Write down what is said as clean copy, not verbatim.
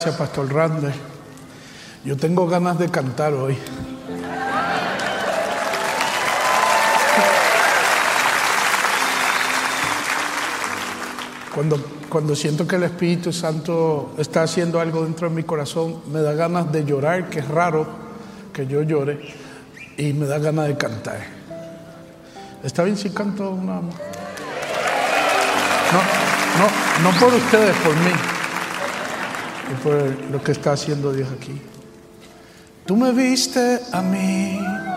Gracias, Pastor Randy. Yo tengo ganas de cantar hoy. Cuando siento que el Espíritu Santo está haciendo algo dentro de mi corazón, me da ganas de llorar, que es raro que yo llore, y me da ganas de cantar. ¿Está bien si canto una? No por ustedes, por mí y por lo que está haciendo Dios aquí. Tú me viste a mí